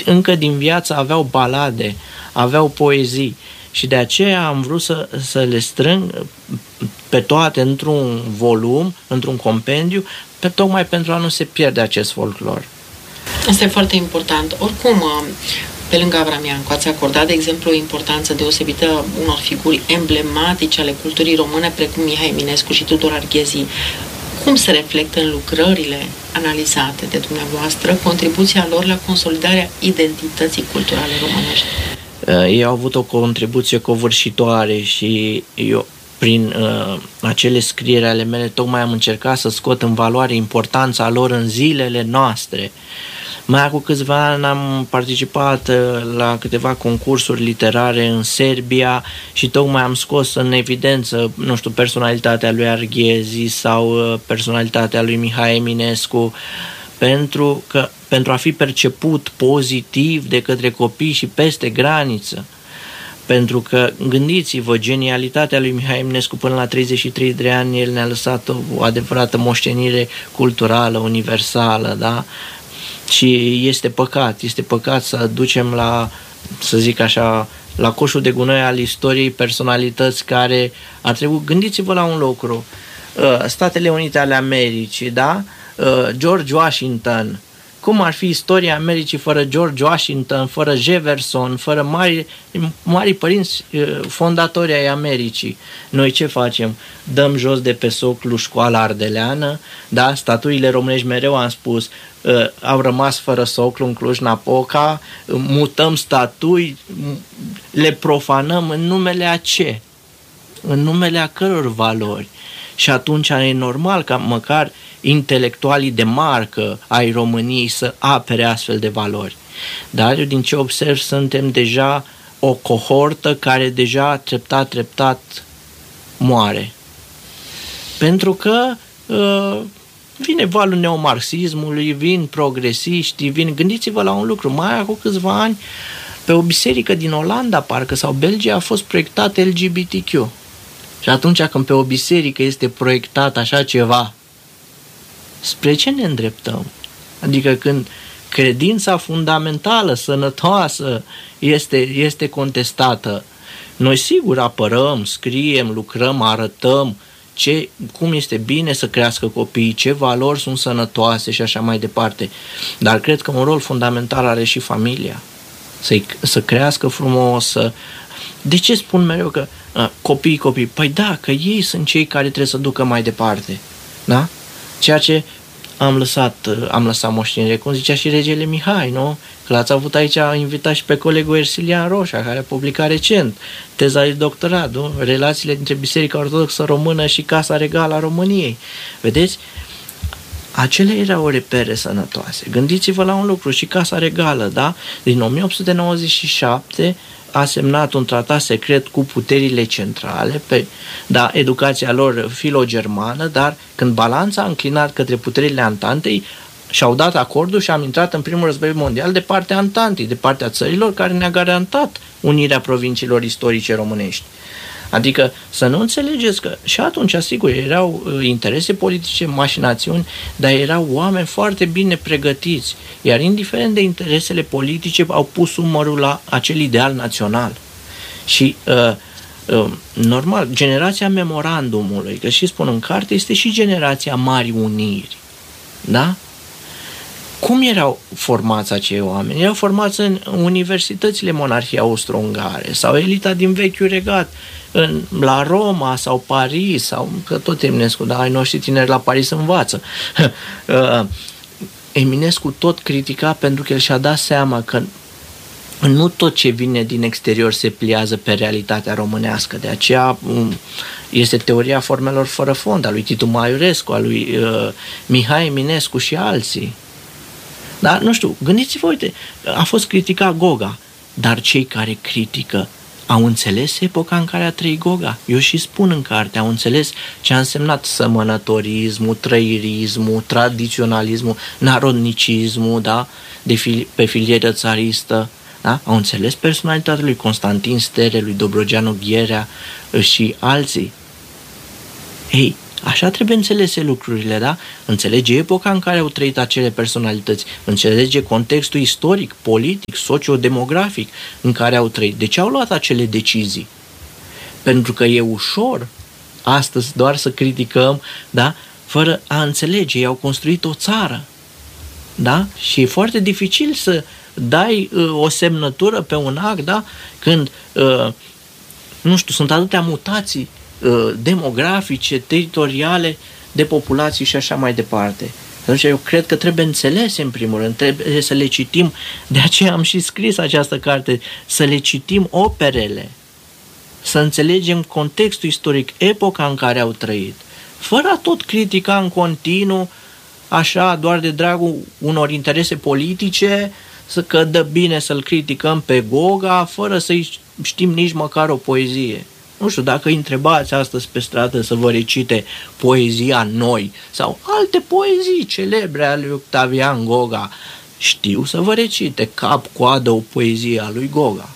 încă din viață aveau balade, aveau poezii și de aceea am vrut să le strâng pe toate într-un volum, într-un compendiu, tocmai pentru a nu se pierde acest folclor. Asta e foarte important. Oricum, pe lângă Avram Iancu, ați acordat, de exemplu, o importanță deosebită unor figuri emblematice ale culturii române, precum Mihai Eminescu și Tudor Arghezi. Cum se reflectă în lucrările analizate de dumneavoastră contribuția lor la consolidarea identității culturale românești? Ei au avut o contribuție covârșitoare și eu, prin acele scrieri ale mele, tocmai am încercat să scot în valoare importanța lor în zilele noastre. Mai acum câțiva ani am participat la câteva concursuri literare în Serbia și tocmai am scos în evidență, nu știu, personalitatea lui Arghezi sau personalitatea lui Mihai Eminescu, pentru a fi perceput pozitiv de către copii și peste graniță. Pentru că, gândiți-vă, genialitatea lui Mihai Eminescu până la 33 de ani, el ne-a lăsat o adevărată moștenire culturală, universală, da? Și este păcat să ducem la, să zic așa, la coșul de gunoi al istoriei personalități care ar trebui... Gândiți-vă la un lucru, Statele Unite ale Americii, da? George Washington. Cum ar fi istoria Americii fără George Washington, fără Jefferson, fără mari părinți fondatori ai Americii? Noi ce facem? Dăm jos de pe soclu școala ardeleană, da? Statuile românești, mereu am spus, au rămas fără soclu în Cluj-Napoca, mutăm statui, le profanăm în numele a ce? În numele a căror valori? Și atunci e normal ca măcar intelectualii de marcă ai României să apere astfel de valori. Dar eu din ce observ suntem deja o cohortă care deja treptat moare. Pentru că vine valul neomarxismului, vin progresiștii, gândiți-vă la un lucru, mai acum câțiva ani pe o biserică din Olanda, parcă, sau Belgia, a fost proiectat LGBTQ. Și atunci când pe o biserică este proiectat așa ceva, spre ce ne îndreptăm? Adică când credința fundamentală, sănătoasă, este contestată, noi sigur apărăm, scriem, lucrăm, arătăm cum este bine să crească copiii, ce valori sunt sănătoase și așa mai departe. Dar cred că un rol fundamental are și familia. Să crească frumos, De ce spun mereu că copii? Păi da, că ei sunt cei care trebuie să ducă mai departe. Da? Ceea ce am lăsat moștenire, cum zicea și regele Mihai, nu? Că l-ați avut aici, a invitat și pe colegul Ersilian Roșa, care a publicat recent teza de doctorat, nu? Relațiile dintre Biserica Ortodoxă Română și Casa Regală a României. Vedeți? Acelea erau repere sănătoase. Gândiți-vă la un lucru, și Casa Regală, da? Din 1897 a semnat un tratat secret cu puterile centrale, educația lor filo-germană, dar când balanța a înclinat către puterile Antantei, și-au dat acordul și am intrat în primul război mondial de partea Antantei, de partea țărilor care ne-a garantat unirea provinciilor istorice românești. Adică să nu înțelegeți că și atunci, sigur, erau interese politice, mașinațiuni, dar erau oameni foarte bine pregătiți, iar indiferent de interesele politice au pus umărul la acel ideal național. Și normal, generația memorandumului, că și spun în carte, este și generația Marii Uniri. Da? Cum erau formați acei oameni? Erau formați în universitățile monarhiei austro-ungare sau elita din vechiul regat, la Roma sau Paris, sau că tot Eminescu, dar ai noștri tineri la Paris învață. Eminescu tot critica pentru că el și-a dat seama că nu tot ce vine din exterior se pliază pe realitatea românească. De aceea este teoria formelor fără fond a lui Titu Maiurescu, a lui Mihai Eminescu și alții. Dar, nu știu, gândiți-vă, uite, a fost criticat Goga, dar cei care critică au înțeles epoca în care a trăit Goga. Eu și spun în carte, au înțeles ce a însemnat sămănătorismul, trăirismul, tradiționalismul, narodnicismul, da? Pe filieră țaristă. Da? Au înțeles personalitatea lui Constantin Stere, lui Dobrogeanu Gherea și alții. Ei, Așa trebuie înțelese lucrurile, da? Înțelege epoca în care au trăit acele personalități, înțelege contextul istoric, politic, sociodemografic în care au trăit. De ce au luat acele decizii? Pentru că e ușor astăzi doar să criticăm, da? Fără a înțelege, ei au construit o țară, da? Și e foarte dificil să dai o semnătură pe un act, da? Când, nu știu, sunt atâtea mutații demografice, teritoriale, de populații și așa mai departe. Atunci eu cred că trebuie înțelese în primul rând, trebuie să le citim, de aceea am și scris această carte, să le citim operele, să înțelegem contextul istoric, epoca în care au trăit, fără a tot critica în continuu, așa, doar de dragul unor interese politice, că dă bine să-l criticăm pe Goga, fără să-i știm nici măcar o poezie. Nu știu, dacă îi întrebați astăzi pe stradă să vă recite poezia Noi sau alte poezii celebre ale lui Octavian Goga, știu să vă recite cap-coadă o poezie a lui Goga.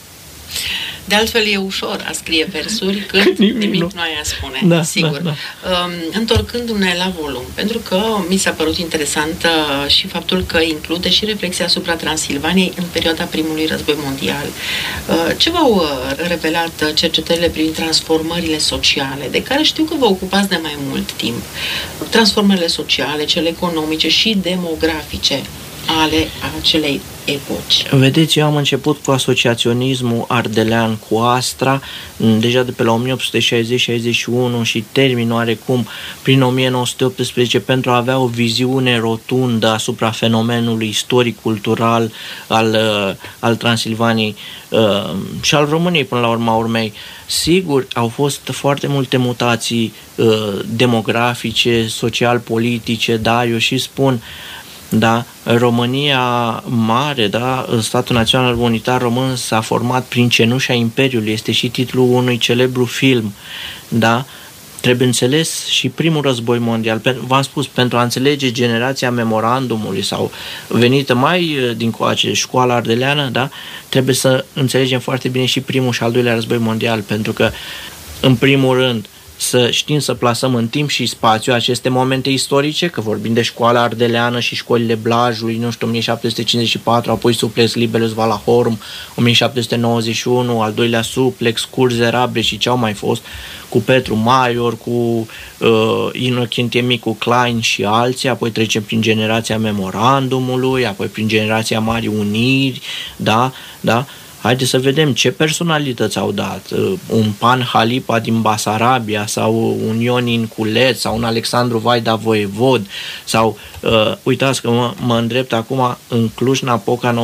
De altfel e ușor a scrie versuri când nimic nu ai a spune, da, sigur. Da. Întorcându-ne la volum, pentru că mi s-a părut interesant și faptul că include și reflexia asupra Transilvaniei în perioada primului război mondial. Ce v-au revelat cercetările privind transformările sociale, de care știu că vă ocupați de mai mult timp? Transformările sociale, cele economice și demografice ale acelei epoci. Vedeți, eu am început cu asociaționismul ardelean cu Astra, deja de pe la 1860-61 și termin oarecum prin 1918 pentru a avea o viziune rotundă asupra fenomenului istoric-cultural al Transilvaniei și al României până la urma urmei. Sigur, au fost foarte multe mutații demografice, social-politice, da, eu și spun, da, România mare, da, statul național unitar român s-a format prin cenușa Imperiului, este și titlul unui celebru film, da, trebuie înțeles și primul război mondial. V-am spus, pentru a înțelege generația memorandumului sau venită mai dincoace, școala ardeleană, da, trebuie să înțelegem foarte bine și primul și al doilea război mondial, pentru că, în primul rând, să știm să plasăm în timp și spațiu aceste momente istorice, că vorbim de școala ardeleană și școlile Blajului, nu știu, 1754, apoi Suplex Libellus Valahorum, 1791, al doilea Suplex, Curze Rabre și ce au mai fost, cu Petru Maior, cu Inocentie Micu Klein și alții, apoi trecem prin generația memorandumului, apoi prin generația Marii Uniri, da, da. Haideți să vedem ce personalități au dat. Un Pan Halipa din Basarabia sau un Ionin Culet sau un Alexandru Vaida Voievod sau, uitați că mă îndrept acum, în Cluj-Napoca în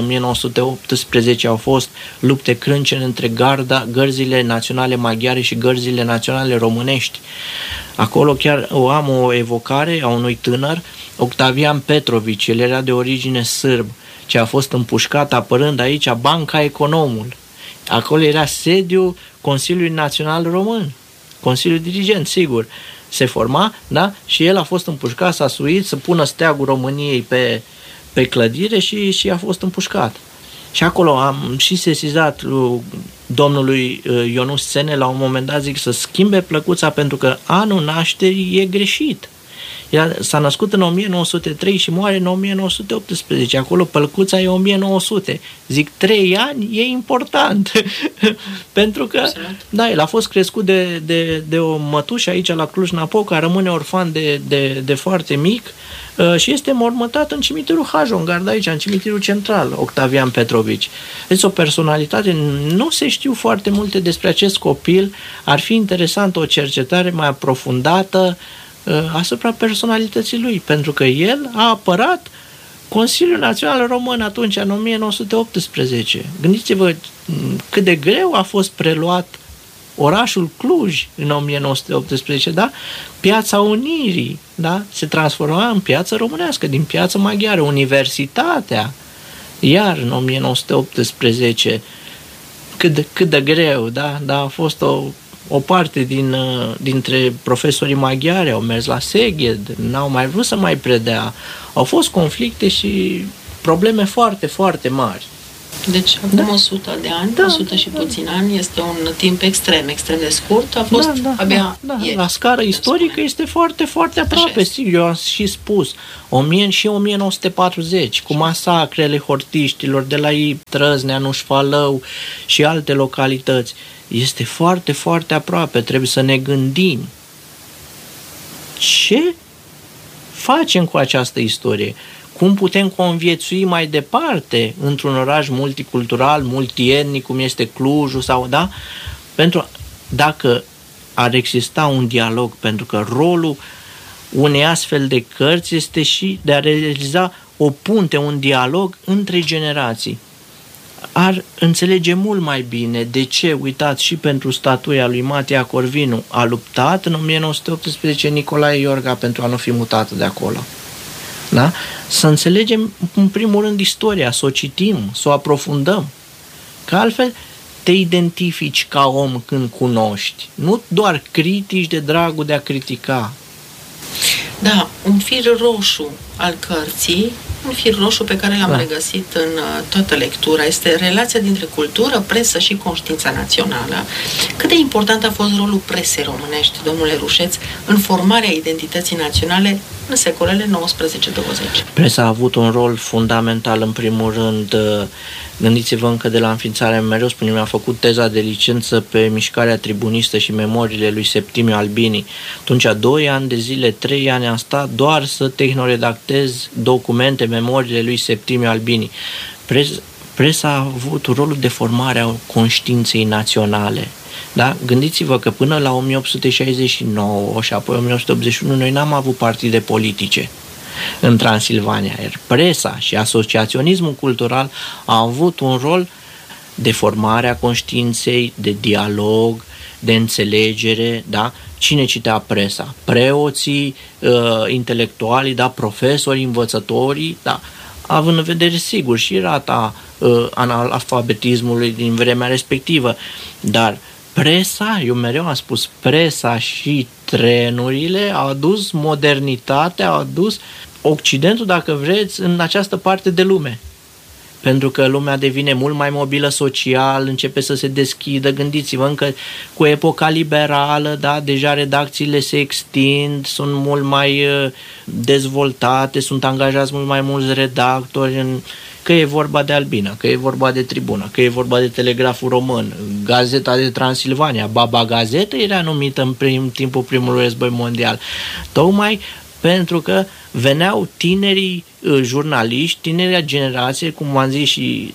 1918 au fost lupte crâncene între gărzile naționale maghiare și gărzile naționale românești. Acolo chiar am o evocare a unui tânăr, Octavian Petrovici, el era de origine sârb, ce a fost împușcat apărând aici Banca Economul. Acolo era sediul Consiliului Național Român, Consiliul Dirigent, sigur. Se forma, da? Și el a fost împușcat, s-a suit să pună steagul României pe clădire și a fost împușcat. Și acolo am și sesizat domnului Ionuț Țene la un moment dat, zic, să schimbe plăcuța pentru că anul nașterii e greșit. S-a născut în 1903 și moare în 1918. Acolo pălcuța e 1900. Zic, 3 ani e important. Pentru că, da, el a fost crescut de o mătușă aici la Cluj-Napoca, rămâne orfan de foarte mic și este mormântat în cimitirul Hajongard, aici, în cimitirul central, Octavian Petrovici. Deci o personalitate, nu se știu foarte multe despre acest copil, ar fi interesant o cercetare mai aprofundată asupra personalității lui, pentru că el a apărat Consiliul Național Român atunci, în 1918. Gândiți-vă cât de greu a fost preluat orașul Cluj în 1918, da? Piața Unirii, da? Se transforma în piață românească, din piață maghiară, universitatea, iar în 1918, cât de greu, da? Da, a fost o parte dintre profesorii maghiari au mers la Szeged, n-au mai vrut să mai predea. Au fost conflicte și probleme foarte, foarte mari. Deci acum 100 de ani, 100 și puțin ani, este un timp extrem de scurt, a fost abia ieri. La scară istorică este foarte, foarte aproape. Sigur, eu am și spus, 1940, cu masacrele hortiștilor de la Trăznea, Nușfalău și alte localități. Este foarte, foarte aproape. Trebuie să ne gândim ce facem cu această istorie. Cum putem conviețui mai departe într-un oraș multicultural, multietnic, cum este Clujul sau, da? Dacă ar exista un dialog, pentru că rolul unei astfel de cărți este și de a realiza o punte, un dialog între generații. Ar înțelege mult mai bine de ce, uitați, și pentru statuia lui Matia Corvinu a luptat în 1918 Nicolae Iorga pentru a nu fi mutat de acolo. Da? Să înțelegem în primul rând istoria, să o citim, să o aprofundăm, că altfel te identifici ca om când cunoști, nu doar critici de dragul de a critica. Da, un fir roșu al cărții, un fir roșu pe care l-am regăsit în toată lectura, este relația dintre cultură, presă și conștiința națională. Cât de important a fost rolul presei românești, domnule Rușeț, în formarea identității naționale în secolele 19-20? Presa a avut un rol fundamental, în primul rând. Gândiți-vă, încă de la înființarea, mereu spun, mi-am făcut teza de licență pe mișcarea tribunistă și memoriile lui Septimiu Albini. Atunci, 2 ani de zile, 3 ani am stat doar să tehnoredactez documente, memoriile lui Septimiu Albini. Presa a avut rolul de formare a conștiinței naționale. Da? Gândiți-vă că până la 1869 și apoi 1881 noi n-am avut partide politice în Transilvania. Presa și asociaționismul cultural au avut un rol de formare a conștiinței, de dialog, de înțelegere, da? Cine citea presa? Preoții, intelectualii, da? Profesorii, învățătorii, da? Având în vedere, sigur, și rata analfabetismului din vremea respectivă, dar presa, eu mereu am spus, presa și trenurile au adus modernitate, au adus Occidentul, dacă vreți, în această parte de lume. Pentru că lumea devine mult mai mobilă social, începe să se deschidă. Gândiți-vă, încă cu epoca liberală, da, deja redacțiile se extind, sunt mult mai dezvoltate, sunt angajați mult mai mulți redactori, că e vorba de Albina, că e vorba de Tribuna, că e vorba de Telegraful Român, Gazeta de Transilvania, Baba Gazetă era numită în timpul primului război mondial. Tocmai pentru că veneau tinerii jurnaliști, tinerea generație, cum v-am zis și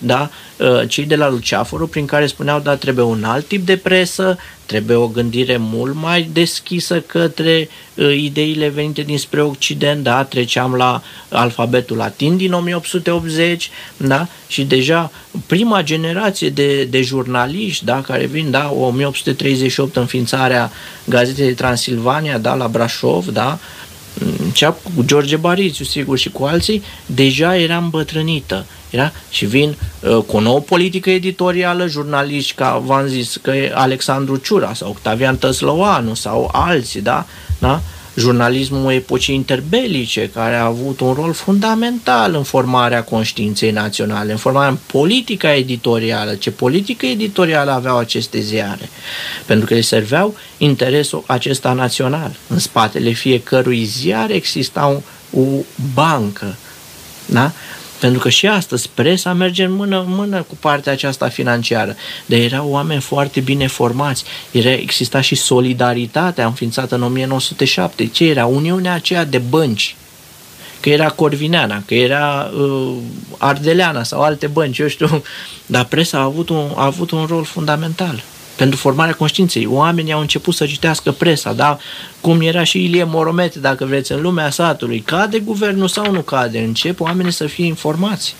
cei de la Luceafărul, prin care spuneau, da, trebuie un alt tip de presă, trebuie o gândire mult mai deschisă către ideile venite dinspre Occident, da, treceam la alfabetul latin din 1880, da, și deja prima generație de jurnaliști, da, care vin, da, 1838 înființarea Gazetei de Transilvania, da, la Brașov, da, cea cu George Barițiu, sigur, și cu alții, deja era îmbătrânită. Și vin cu o nouă politică editorială, jurnaliști, ca v-am zis, că e Alexandru Ciura sau Octavian Tăslăoanu sau alții, da? Jurnalismul epocii interbelice, care a avut un rol fundamental în formarea conștiinței naționale, în formarea politica editorială. Ce politică editorială aveau aceste ziare? Pentru că le serveau interesul acesta național. În spatele fiecărui ziar exista o bancă, da? Pentru că și astăzi presa merge în mână cu partea aceasta financiară. Dar erau oameni foarte bine formați. Exista și Solidaritatea, înființată în 1907. Ce era? Uniunea aceea de bănci. Că era Corvineana, că era Ardeleana sau alte bănci, eu știu. Dar presa a avut un rol fundamental pentru formarea conștiinței. Oamenii au început să citească presa, da? Cum era și Ilie Moromete, dacă vreți, în lumea satului. Cade guvernul sau nu cade? Încep oamenii să fie informați.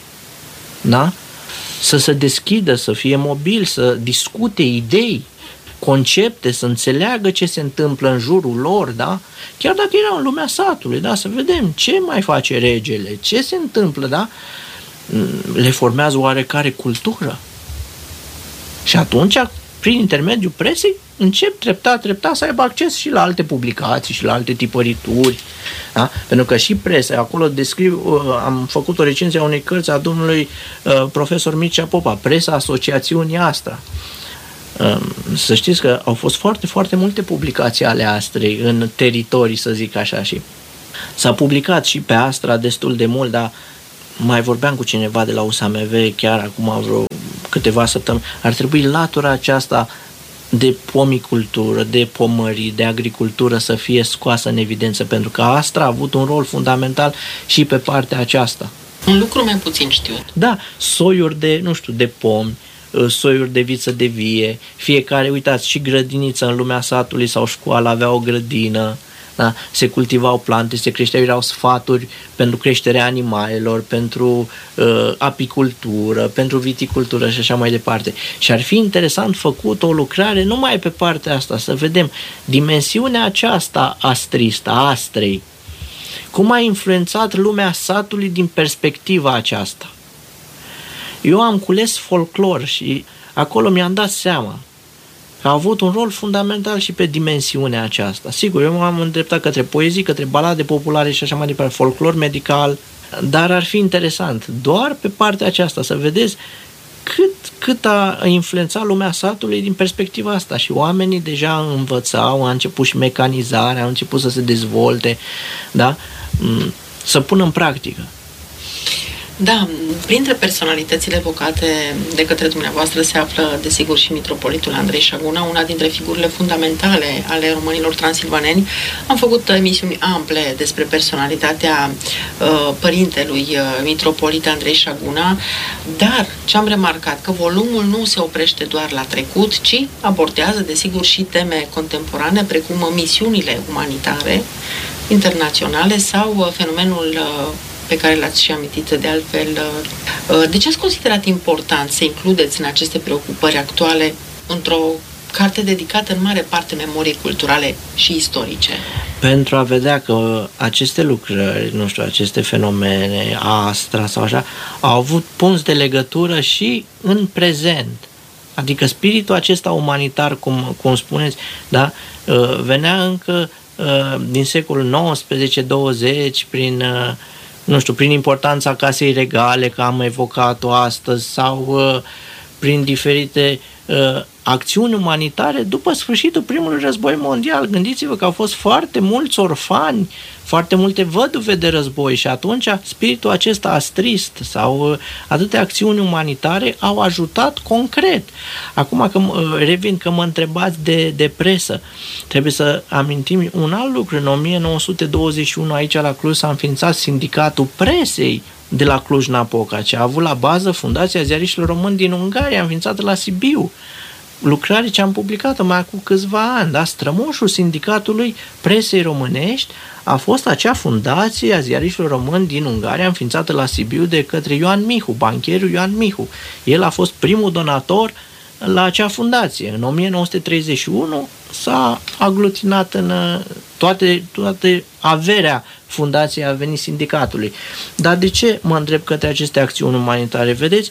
Da? Să se deschidă, să fie mobili, să discute idei, concepte, să înțeleagă ce se întâmplă în jurul lor, da? Chiar dacă erau în lumea satului, da? Să vedem ce mai face regele, ce se întâmplă, da? Le formează oarecare cultură. Și atunci prin intermediul presei, încep treptat să aibă acces și la alte publicații și la alte tipărituri. Da? Pentru că și presa, acolo am făcut o recenzie a unei cărți a domnului profesor Mircea Popa, Presa Asociațiunii Astra. Să știți că au fost foarte, foarte multe publicații ale Astrei în teritorii, să zic așa, și s-a publicat și pe Astra destul de mult, dar mai vorbeam cu cineva de la USAMV chiar acum vreo câteva săptămâni. Ar trebui latura aceasta de pomicultură, de pomării, de agricultură să fie scoasă în evidență, pentru că Astra a avut un rol fundamental și pe partea aceasta. Un lucru mai puțin știut. Da, soiuri de pomi, soiuri de viță de vie, fiecare, uitați, și grădinița în lumea satului sau școală avea o grădină, da? Se cultivau plante, se creșteau, erau sfaturi pentru creșterea animalelor, pentru apicultură, pentru viticultură și așa mai departe. Și ar fi interesant făcut o lucrare numai pe partea asta, să vedem dimensiunea aceasta astristă, a Astrei, cum a influențat lumea satului din perspectiva aceasta. Eu am cules folclor și acolo mi-am dat seama că a avut un rol fundamental și pe dimensiunea aceasta. Sigur, eu m-am îndreptat către poezii, către balade populare și așa mai departe, folclor medical, dar ar fi interesant doar pe partea aceasta să vedeți cât a influențat lumea satului din perspectiva asta. Și oamenii deja învățau, a început și mecanizarea, au început să se dezvolte, da? Să pună în practică. Da, printre personalitățile evocate de către dumneavoastră se află, desigur, și mitropolitul Andrei Șaguna, una dintre figurile fundamentale ale românilor transilvaneni. Am făcut emisiuni ample despre personalitatea părintelui mitropolit Andrei Șaguna, dar ce am remarcat, că volumul nu se oprește doar la trecut, ci abordează, desigur, și teme contemporane, precum misiunile umanitare internaționale sau fenomenul pe care l-ați și amintit de altfel. De ce ați considerat important să includeți în aceste preocupări actuale într-o carte dedicată în mare parte memoriei culturale și istorice? Pentru a vedea că aceste lucrări, aceste fenomene, Astra sau așa, au avut punți de legătură și în prezent. Adică spiritul acesta umanitar, cum spuneți, da, venea încă din secolul XIX-20 prin importanța casei regale, că am evocat-o astăzi, sau prin diferite acțiuni umanitare după sfârșitul primului război mondial. Gândiți-vă că au fost foarte mulți orfani, foarte multe văduve de război și atunci spiritul acesta astrist sau atâtea acțiuni umanitare au ajutat concret. Acum revin că mă întrebați de presă, trebuie să amintim un alt lucru. În 1921 aici la Cluj s-a înființat Sindicatul Presei de la Cluj-Napoca, ce a avut la bază Fundația Ziariștilor Români din Ungaria, înființată la Sibiu. Lucrare ce am publicat-o mai acum câțiva ani, da? Strămoșul Sindicatului Presei Românești a fost acea fundație a ziariștilor români din Ungaria, înființată la Sibiu de către Ioan Mihu, bancherul Ioan Mihu. El a fost primul donator la acea fundație. În 1931 s-a aglutinat în toate averea fundației, a venit sindicatului. Dar de ce mă îndrept către aceste acțiuni umanitare? Vedeți,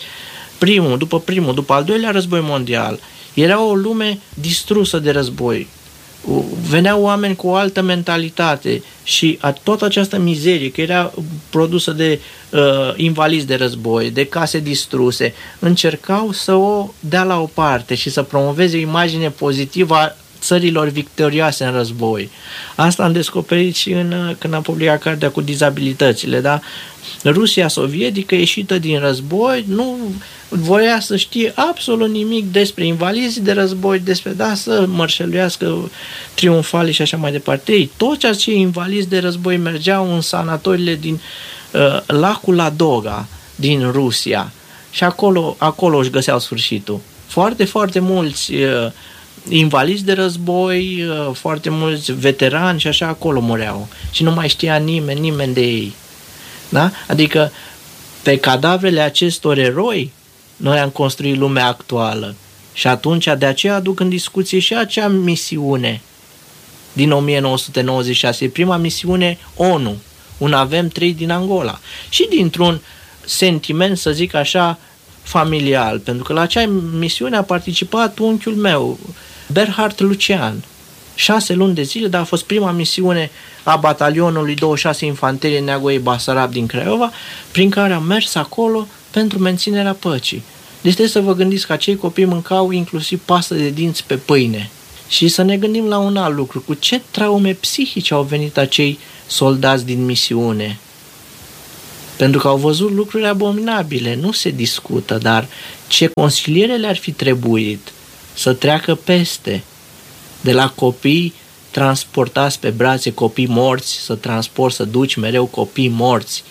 după al doilea război mondial, era o lume distrusă de război. Veneau oameni cu o altă mentalitate și toată această mizerie, că era produsă de invalizi de război, de case distruse, încercau să o dea la o parte și să promoveze o imagine pozitivă a țărilor victorioase în război. Asta am descoperit și când am publicat cartea cu dizabilitățile, da? Rusia sovietică, ieșită din război, nu voia să știe absolut nimic despre invalizii de război, să mărșăluiască triumfali și așa mai departe. Ei, toți acei invalizi de război mergeau în sanatoriile din lacul Ladoga, din Rusia, și acolo își găseau sfârșitul. Foarte, foarte mulți invalizi de război, foarte mulți veterani și așa acolo mureau. Și nu mai știa nimeni de ei. Da? Adică pe cadavrele acestor eroi noi am construit lumea actuală. Și atunci de aceea aduc în discuție și acea misiune din 1996, prima misiune ONU, un Avem 3 din Angola. Și dintr-un sentiment, să zic așa, familial, pentru că la acea misiune a participat unchiul meu, Berhard Lucian. 6 luni de zile, dar a fost prima misiune a batalionului 26 Infanterie Neagoie Basarab din Craiova, prin care am mers acolo pentru menținerea păcii. Deci trebuie să vă gândiți că acei copii mâncau inclusiv pastă de dinți pe pâine. Și să ne gândim la un alt lucru, cu ce traume psihice au venit acei soldați din misiune. Pentru că au văzut lucruri abominabile, nu se discută, dar ce consiliere le-ar fi trebuit să treacă peste, de la copii transportați pe brațe, copii morți, să duci mereu copii morți,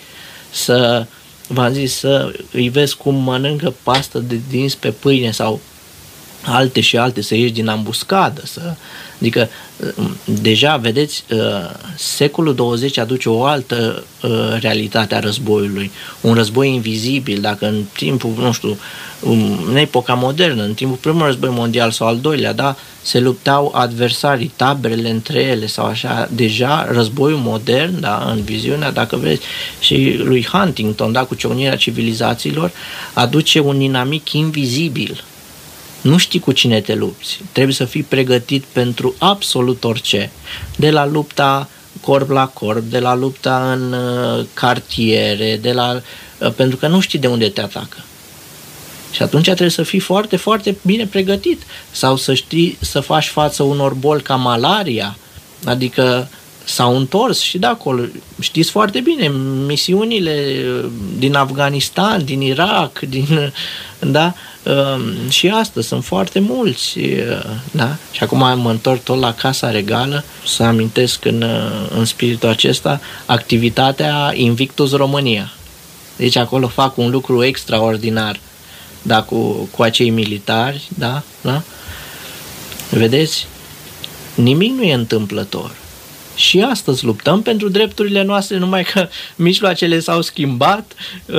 v-am zis, să îi vezi cum mănâncă pastă de dinți pe pâine sau alte și alte, să ieși din ambuscadă. Adică, deja, vedeți, secolul 20 aduce o altă realitate a războiului. Un război invizibil, dacă în timpul, nu știu, în epoca modernă, în timpul primului război mondial sau al doilea, da, se luptau adversarii, taberele între ele sau așa, deja războiul modern, da, în viziunea, dacă vreți, și lui Huntington, da, cu ciocnirea civilizațiilor, aduce un inamic invizibil. Nu știi cu cine te lupți. Trebuie să fii pregătit pentru absolut orice. De la lupta corp la corp, de la lupta în cartiere, pentru că nu știi de unde te atacă. Și atunci trebuie să fii foarte, foarte bine pregătit. Sau să știi să faci față unor boli ca malaria. Adică s-au întors și de acolo. Știți foarte bine, misiunile din Afganistan, din Irak, da? Și astăzi sunt foarte mulți, da? Și acum mă întorc tot la Casa Regală să amintesc în spiritul acesta activitatea Invictus România. Deci acolo fac un lucru extraordinar, da, cu acei militari, da? Da? Vedeți? Nimic nu e întâmplător. Și astăzi luptăm pentru drepturile noastre, numai că mijloacele s-au schimbat.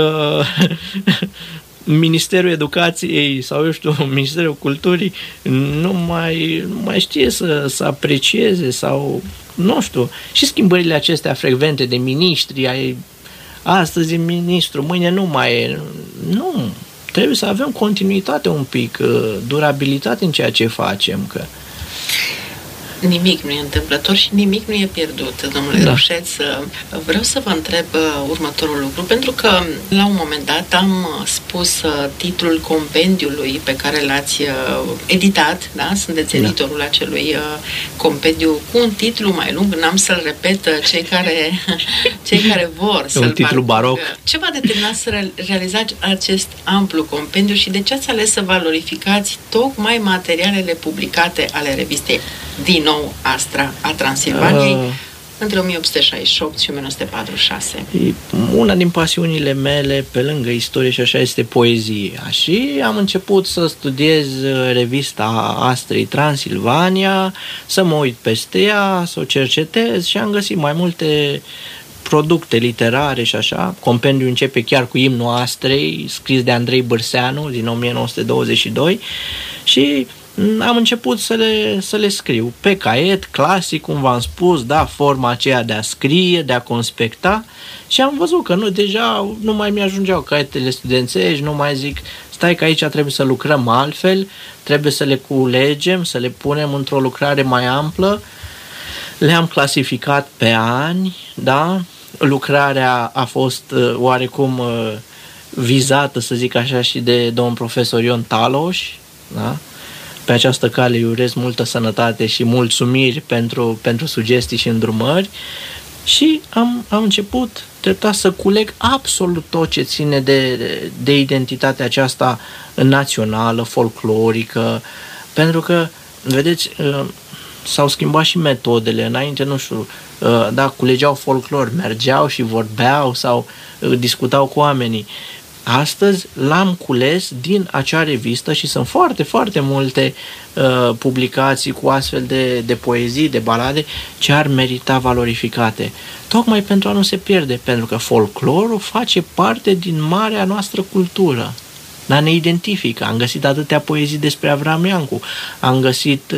Ministerul Educației sau, eu știu, Ministerul Culturii nu mai știe să aprecieze sau, nu știu, și schimbările acestea frecvente de miniștri, astăzi e ministru, mâine nu mai e. Nu, trebuie să avem continuitate un pic, durabilitate în ceea ce facem, că nimic nu e întâmplător și nimic nu e pierdut, domnule Rușeț. Vreau să vă întreb următorul lucru, pentru că la un moment dat am spus titlul compendiului pe care l-ați editat, da? Sunteți editorul acelui compendiu cu un titlu mai lung, n-am să-l repet, cei care vor să-l un titlu baroc. Ce v-a determinat să realizați acest amplu compendiu și de ce ați ales să valorificați tocmai materialele publicate ale revistei din nou Astra a Transilvaniei între 1868 și 1946? Una din pasiunile mele, pe lângă istorie și așa, este poezia. Și am început să studiez revista Astrei Transilvania, să mă uit peste ea, să o cercetez și am găsit mai multe producte literare și așa. Compendiul începe chiar cu Imnul Astrei, scris de Andrei Bârseanu din 1922 și am început să le scriu pe caiet, clasic, cum v-am spus, da, forma aceea de a scrie, de a conspecta, și am văzut că deja nu mai mi-ajungeau caietele studențești, nu mai zic, stai că aici trebuie să lucrăm altfel, trebuie să le culegem, să le punem într-o lucrare mai amplă. Le-am clasificat pe ani, da, lucrarea a fost oarecum vizată, să zic așa, și de domn profesor Ion Taloș, da. Pe această cale îi urez multă sănătate și mulțumiri pentru sugestii și îndrumări și am început treptat să culeg absolut tot ce ține de identitatea aceasta națională, folclorică, pentru că, vedeți, s-au schimbat și metodele. Înainte, nu știu, da, culegeau folclor, mergeau și vorbeau sau discutau cu oamenii. Astăzi l-am cules din acea revistă și sunt foarte, foarte multe publicații cu astfel de poezii, de balade, ce ar merita valorificate. Tocmai pentru a nu se pierde, pentru că folclorul face parte din marea noastră cultură. Dar ne identifică. Am găsit atâtea poezii despre Avram Iancu, am găsit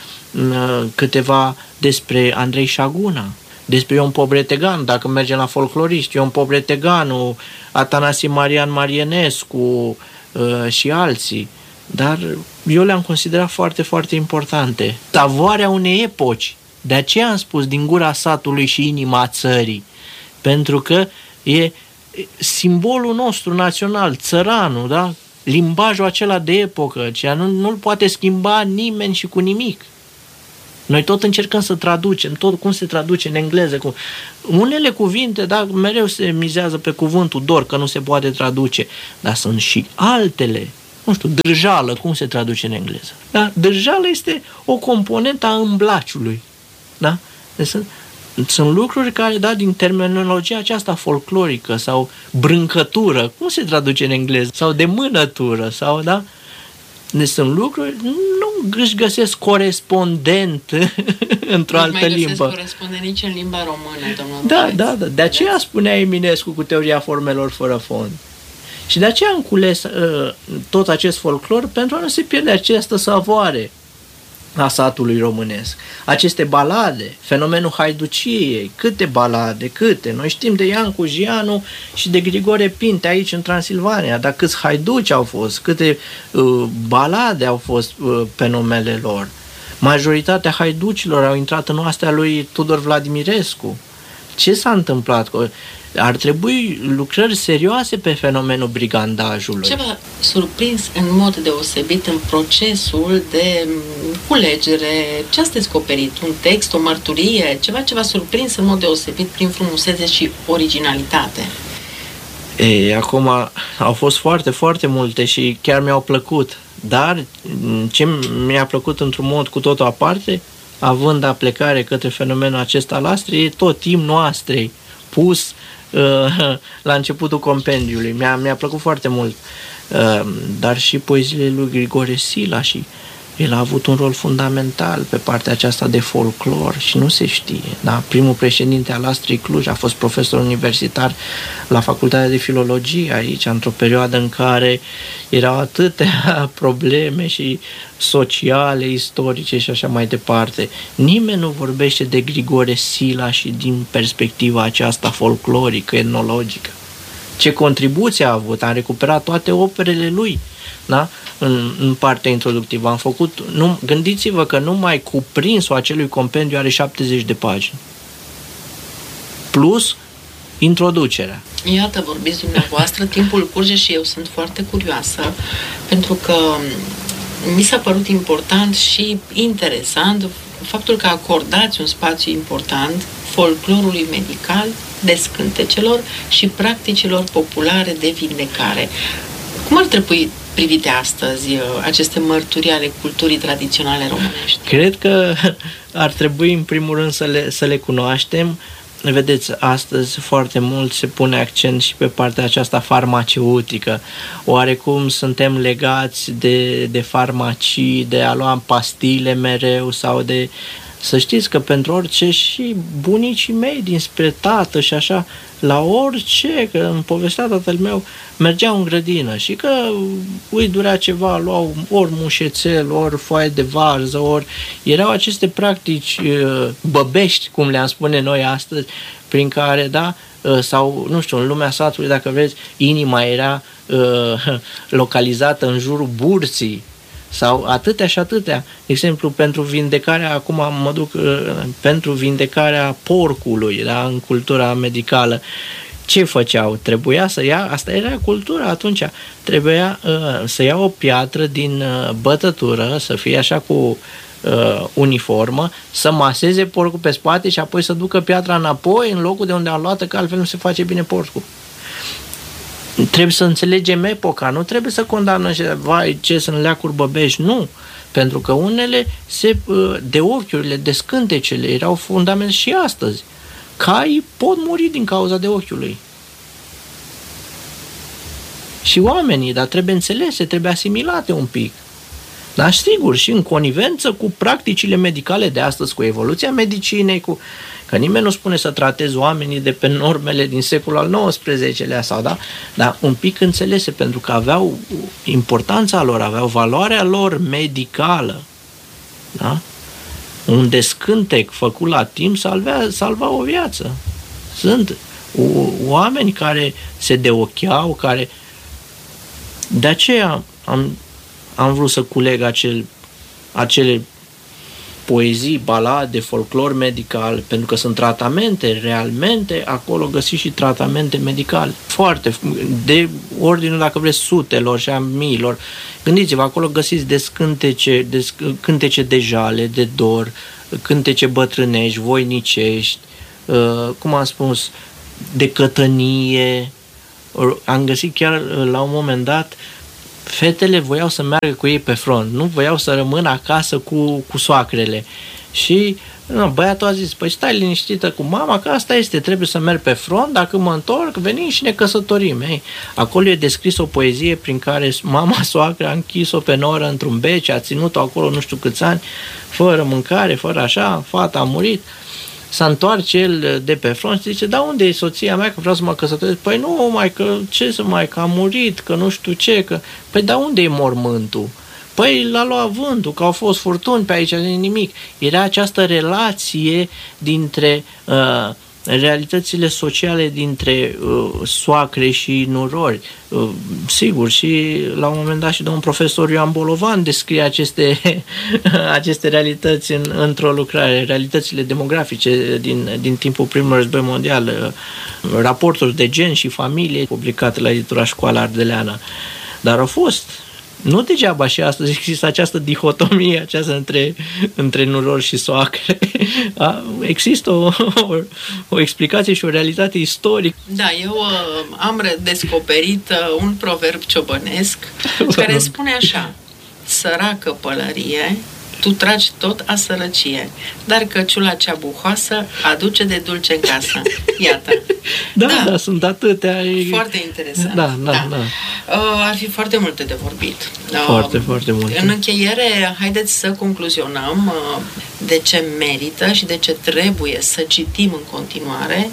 câteva despre Andrei Șaguna, despre Ion Pobretegan, dacă mergem la folcloriști, Ion Pobreteganu, Atanasie Marian Marienescu, și alții, dar eu le-am considerat foarte, foarte importante. Savoarea unei epoci. De aceea am spus din gura satului și inima țării, pentru că e simbolul nostru național, țăranul, da? Limbajul acela de epocă, ceea nu-l poate schimba nimeni și cu nimic. Noi tot încercăm să traducem, tot cum se traduce în engleză. Unele cuvinte, da, mereu se mizează pe cuvântul dor, că nu se poate traduce, dar sunt și altele. Nu știu, dârjală, cum se traduce în engleză? Da? Dârjală este o componentă a îmblaciului. Da? Deci sunt lucruri care, da, din terminologia aceasta folclorică sau brâncătură, cum se traduce în engleză? Sau de mânătură, sau, da? Deci sunt lucruri, nu își găsesc corespondent într-o altă limbă. Nu mai găsesc corespondent nici în limba română, domnul. Da. De aceea spunea Eminescu cu teoria formelor fără fond. Și de aceea am cules tot acest folclor pentru a nu se pierde această savoare a satului românesc. Aceste balade, fenomenul haiduciei, câte balade, câte. Noi știm de Iancu Gianu și de Grigore Pinte aici în Transilvania, dar câți haiduci au fost, câte balade au fost pe numele lor. Majoritatea haiducilor au intrat în oastea lui Tudor Vladimirescu. Ce s-a întâmplat? Ar trebui lucrări serioase pe fenomenul brigandajului. Ce v-a surprins în mod deosebit în procesul de culegere? Ce ați descoperit? Un text, o mărturie? Ceva ce v-a surprins în mod deosebit prin frumusețe și originalitate? Acum au fost foarte, foarte multe și chiar mi-au plăcut. Dar ce mi-a plăcut într-un mod cu totul aparte, având aplecare către fenomenul acesta al astrei, e tot imnul astrei pus la începutul compendiului. Mi-a plăcut foarte mult. Dar și poeziile lui Grigore Sila, și el a avut un rol fundamental pe partea aceasta de folclor și nu se știe. Da? Primul președinte al Astrei Cluj a fost profesor universitar la Facultatea de Filologie aici, într-o perioadă în care erau atâtea probleme și sociale, istorice și așa mai departe. Nimeni nu vorbește de Grigore Sila și din perspectiva aceasta folclorică, etnologică. Ce contribuție a avut? Am recuperat toate operele lui, da? În partea introductivă. Am făcut, gândiți-vă că numai cuprinsul acelui compendiu are 70 de pagini. Plus introducerea. Iată, vorbiți dumneavoastră, timpul curge și eu sunt foarte curioasă, pentru că mi s-a părut important și interesant faptul că acordați un spațiu important folclorului medical, descântecelor și practicilor populare de vindecare. Cum ar trebui privite astăzi aceste mărturii ale culturii tradiționale românești? Cred că ar trebui în primul rând să le cunoaștem. Vedeți, astăzi foarte mult se pune accent și pe partea aceasta farmaceutică. Oarecum suntem legați de farmacii, de a lua pastile mereu sau de... Să știți că pentru orice, și bunicii mei dinspre tată și așa, la orice, că îmi povestea tatăl meu, mergeau în grădină și că îi durea ceva, luau ori mușețel, ori foaie de varză, ori erau aceste practici băbești, cum le-am spune noi astăzi, prin care, da, sau, nu știu, în lumea satului, dacă vreți, inima era localizată în jurul burții, sau atâtea și atâtea. De exemplu, pentru vindecarea, acum mă duc pentru vindecarea porcului, da, în cultura medicală. Ce făceau? Trebuia să ia, asta era cultura atunci, trebuia să ia o piatră din bătătură, să fie așa cu uniformă, să maseze porcul pe spate și apoi să ducă piatra înapoi în locul de unde a luat, că altfel nu se face bine porcul. Trebuie să înțelegem epoca, nu trebuie să condamnăm și vai, ce sunt leacuri băbești, nu. Pentru că unele de ochiurile, de scântecele erau fundament și astăzi. Caii pot muri din cauza de ochiului. Și oamenii, dar trebuie înțelese, trebuie asimilate un pic. Dar sigur, și în conivență cu practicile medicale de astăzi, cu evoluția medicinei, că nimeni nu spune să tratezi oamenii de pe normele din secolul al XIX-lea sau, da? Dar un pic înțelese, pentru că aveau importanța lor, aveau valoarea lor medicală. Da? Un descântec făcut la timp salva o viață. Sunt oameni care se deocheau, care De aceea am vrut să culeg acele poezii, balade, folclor medical, pentru că sunt tratamente, realmente, acolo găsiți și tratamente medicale. Foarte, de ordinul, dacă vreți, sutelor și a miilor. Gândiți-vă, acolo găsiți cântece de jale, de dor, cântece bătrânești, voinicești, cum am spus, de cătănie. Am găsit chiar la un moment dat fetele voiau să meargă cu ei pe front, nu voiau să rămână acasă cu soacrele. Și băiatul a zis, păi stai liniștită cu mama, că asta este, trebuie să merg pe front, dacă mă întorc, venim și ne căsătorim. Acolo e descris o poezie prin care mama soacră a închis-o pe noră într-un bece, a ținut-o acolo nu știu câți ani, fără mâncare, fără așa, fata a murit. S-a întors el de pe front și zice, da, unde e soția mea, că vreau să mă căsătoresc? Păi nu, mai că ce să mai, că a murit, că nu știu ce, că... Păi da, unde e mormântul? Păi l-a luat vântul, că au fost furtuni pe aici, nimic. Era această relație dintre realitățile sociale dintre soacre și nurori. Sigur, și la un moment dat și domnul profesor Ioan Bolovan descrie aceste realități într-o lucrare, realitățile demografice din timpul primului război mondial, raporturi de gen și familie publicate la editura Școala Ardeleană. Dar au fost. Nu degeaba și astăzi există această dihotomie aceasta între nurori și soacre. Există o explicație și o realitate istorică. Da, eu am redescoperit un proverb ciobănesc care spune așa: săracă pălărie, tu tragi tot a sărăcie, dar căciula cea buhoasă aduce de dulce în casă. Iată. Da, sunt atâtea. Foarte interesant. Da. Ar fi foarte multe de vorbit. Foarte multe. În încheiere, haideți să concluzionăm de ce merită și de ce trebuie să citim în continuare.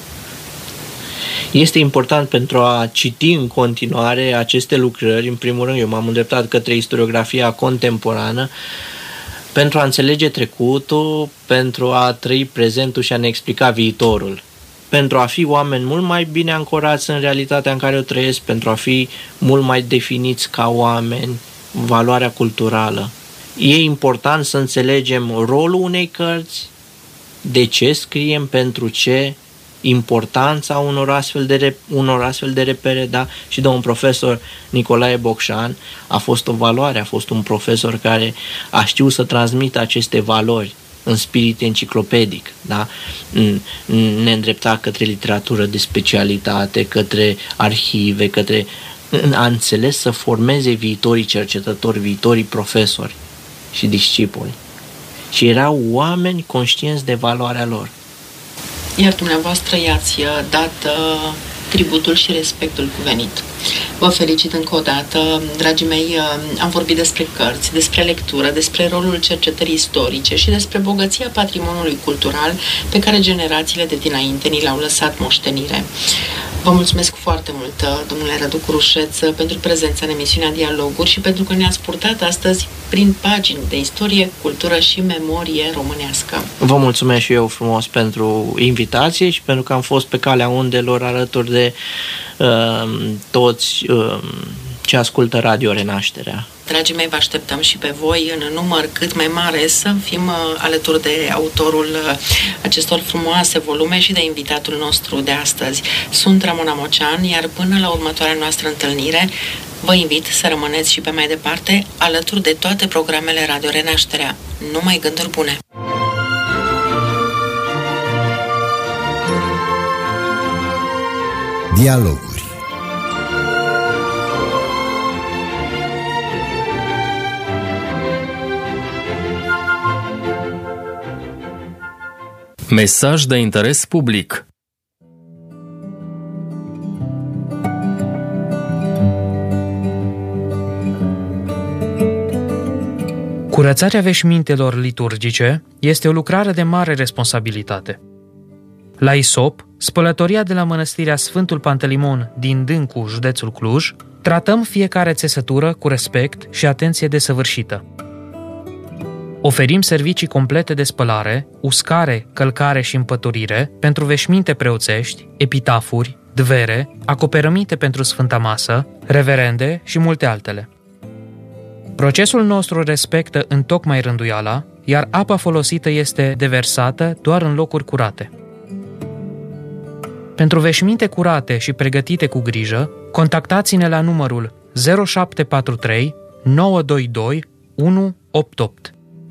Este important pentru a citi în continuare aceste lucrări. În primul rând, eu m-am îndreptat către istoriografia contemporană, pentru a înțelege trecutul, pentru a trăi prezentul și a ne explica viitorul. Pentru a fi oameni mult mai bine ancorați în realitatea în care o trăiesc, pentru a fi mult mai definiți ca oameni, valoarea culturală. E important să înțelegem rolul unei cărți, de ce scriem, pentru ce, importanța unor astfel de repere, da? Și domnul profesor Nicolae Bocșan a fost o valoare, a fost un profesor care a știut să transmită aceste valori în spirit enciclopedic, da? Ne îndrepta către literatură de specialitate, către arhive, a înțeles să formeze viitorii cercetători, viitorii profesori și discipoli. Și erau oameni conștienți de valoarea lor. Iar dumneavoastră i-ați dat tributul și respectul cuvenit. Vă felicit încă o dată, dragii mei, am vorbit despre cărți, despre lectură, despre rolul cercetării istorice și despre bogăția patrimoniului cultural pe care generațiile de dinainte ni l-au lăsat moștenire. Vă mulțumesc foarte mult, domnule Radu Curușeț, pentru prezența în emisiunea Dialoguri și pentru că ne-ați purtat astăzi prin pagini de istorie, cultură și memorie românească. Vă mulțumesc și eu frumos pentru invitație și pentru că am fost pe calea undelor alături de toți ce ascultă Radio Renașterea. Dragii mei, vă așteptăm și pe voi în număr cât mai mare să fim alături de autorul acestor frumoase volume și de invitatul nostru de astăzi. Sunt Ramona Mocean, iar până la următoarea noastră întâlnire vă invit să rămâneți și pe mai departe alături de toate programele Radio Renașterea. Numai gânduri bune! Dialoguri. Mesaj de interes public. Curățarea veșmintelor liturgice este o lucrare de mare responsabilitate. La Isop, spălătoria de la mănăstirea Sfântul Pantelimon din Dâncu, județul Cluj, tratăm fiecare țesătură cu respect și atenție desăvârșită. Oferim servicii complete de spălare, uscare, călcare și împăturire pentru veșminte preoțești, epitafuri, dvere, acoperăminte pentru Sfânta Masă, reverende și multe altele. Procesul nostru respectă întocmai rânduiala, iar apa folosită este deversată doar în locuri curate. Pentru veșminte curate și pregătite cu grijă, contactați-ne la numărul 0743 922 188.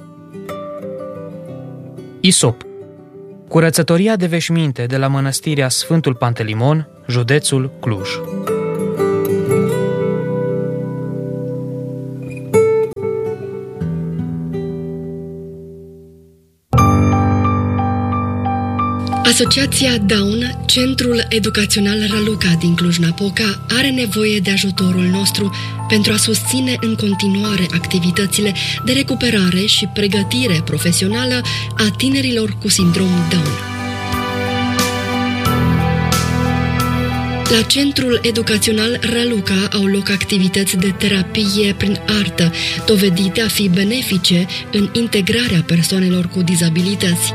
ISOP. Curățătoria de veșminte de la Mănăstirea Sfântul Pantelimon, județul Cluj. Asociația Down, Centrul Educațional Raluca din Cluj-Napoca, are nevoie de ajutorul nostru pentru a susține în continuare activitățile de recuperare și pregătire profesională a tinerilor cu sindrom Down. La Centrul Educațional Raluca au loc activități de terapie prin artă, dovedite a fi benefice în integrarea persoanelor cu dizabilități.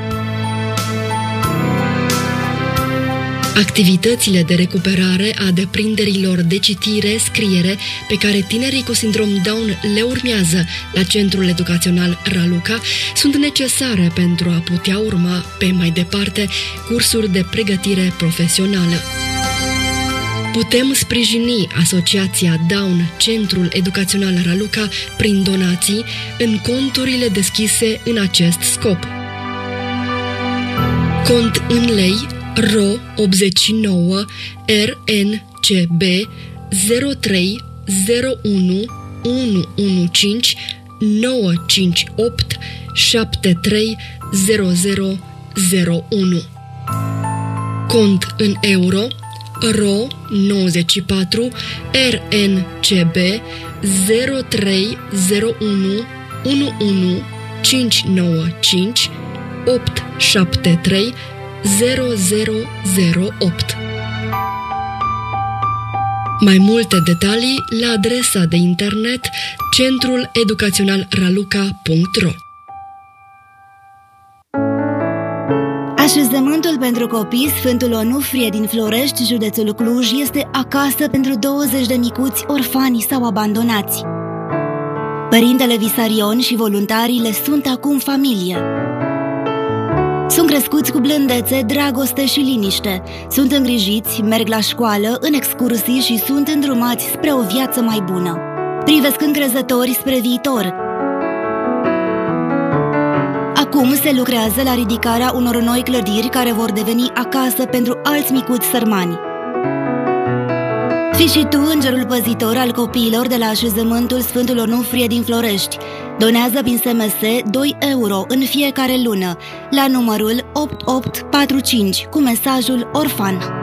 Activitățile de recuperare a deprinderilor de citire, scriere, pe care tinerii cu sindrom Down le urmează la Centrul Educațional Raluca, sunt necesare pentru a putea urma pe mai departe cursuri de pregătire profesională. Putem sprijini Asociația Down, Centrul Educațional Raluca, prin donații în conturile deschise în acest scop. Cont în lei RO 89 RNCB 03 01 115 958 73 0001. Cont în euro RO 94 RNCB 03 01 11595 873 0008. Mai multe detalii la adresa de internet centruleducaționalraluca.ro. Așezământul pentru copii Sfântul Onufrie din Florești, județul Cluj, este acasă pentru 20 de micuți orfani sau abandonați. Părintele Visarion și voluntarii le sunt acum familie. Sunt crescuți cu blândețe, dragoste și liniște. Sunt îngrijiți, merg la școală, în excursii și sunt îndrumați spre o viață mai bună. Privesc încrezători spre viitor. Acum se lucrează la ridicarea unor noi clădiri care vor deveni acasă pentru alți micuți sărmani. Fii și tu îngerul păzitor al copiilor de la Așezământul Sfântul Onufrie din Florești. Donează prin SMS 2 euro în fiecare lună la numărul 8845 cu mesajul orfan.